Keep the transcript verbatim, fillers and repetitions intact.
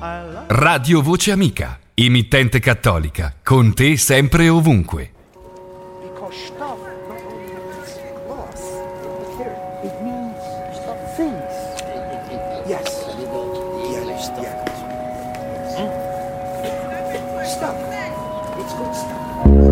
Radio Voce Amica, emittente cattolica, con te sempre e ovunque. Because stuff not only means loss, it means things. Yes. Yeah, stuff. Hmm? Stuff. It's good stuff.